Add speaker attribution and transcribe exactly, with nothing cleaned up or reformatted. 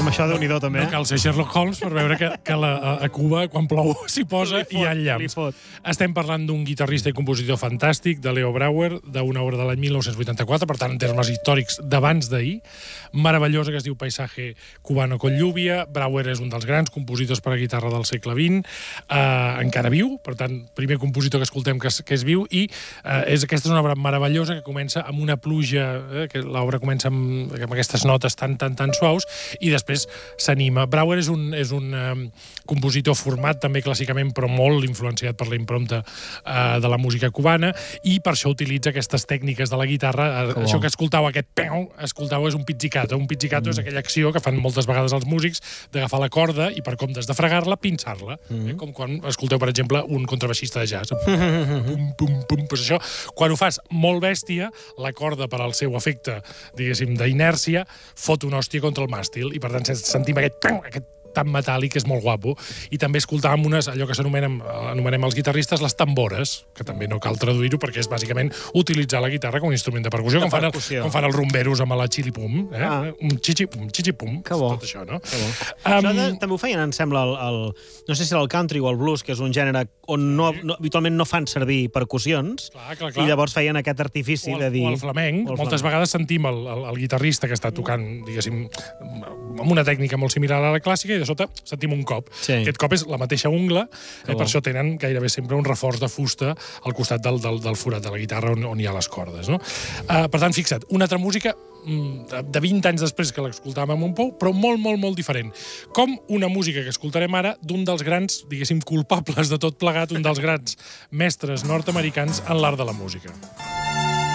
Speaker 1: Amb això, Déu-n'hi-do, també.
Speaker 2: No cal ser Sherlock Holmes per veure que, que la, a Cuba, quan plou, s'hi posa i hi ha llamps. Estem parlant d'un guitarrista i compositor fantàstic, de Leo Brouwer, d'una obra de l'any mil nou-cents vuitanta-quatre, per tant, en termes històrics d'abans d'ahir, meravellosa, que es diu Paisaje Cubano con Lluvia. Brouwer és un dels grans compositors per a guitarra del segle vint, eh, encara viu, per tant, primer compositor que escoltem que és, que és viu, i eh, és, aquesta és una obra meravellosa que comença amb una pluja, eh, que l'obra comença amb, amb aquestes notes tan, tan, tan suaus, i després s'anima. Brouwer és un, és un eh, compositor format també clàssicament, però molt influenciat per la impronta eh, de la música cubana, i per això utilitza aquestes tècniques de la guitarra. Eh, això que escoltau, aquest peu, escoltau, és un pizzicato. Un pizzicato mm. és aquella acció que fan moltes vegades els músics d'agafar la corda i, per comptes de fregar-la, pinçar-la. Mm. Eh? Com quan escolteu, per exemple, un contrabaixista de jazz. Pum, pum, pum. Pues això, quan ho fas molt bèstia, la corda, per al seu efecte, diguéssim, d'inèrcia, fot una hòstia contra el màstil, i per tant sentim aquest, aquest tan metàl·lic, és molt guapo. I també escoltàvem unes, allò que s'anomenem anomenem els guitarristes, les tambores, que també no cal traduir-ho perquè és bàsicament utilitzar la guitarra com a instrument de percussió, com fan, el, com fan els rumberos amb la xili-pum, eh? Ah. Un xixi-pum, xixi-pum, tot això, no?
Speaker 1: Um, això de, també ho feien, em sembla, el, el, no sé si era el country o el blues, que és un gènere on no, no, habitualment no fan servir percussions, clar, clar, clar. I llavors feien aquest artifici
Speaker 2: o el,
Speaker 1: de dir...
Speaker 2: O el flamenc. O el Moltes flamenc. vegades sentim el, el, el guitarrista que està tocant, diguéssim, amb una tècnica molt similar a la clàssica, i de sota sentim un cop. Sí. Aquest cop és la mateixa ungla, eh, per això tenen gairebé sempre un reforç de fusta al costat del, del, del forat de la guitarra on, on hi ha les cordes. No? Uh, per tant, fixa't, una altra música de, de vint anys després que l'escoltàvem a Montpou, però molt, molt, molt diferent. Com una música que escoltarem ara d'un dels grans, diguéssim, culpables de tot plegat, un dels grans mestres nord-americans en l'art de la música.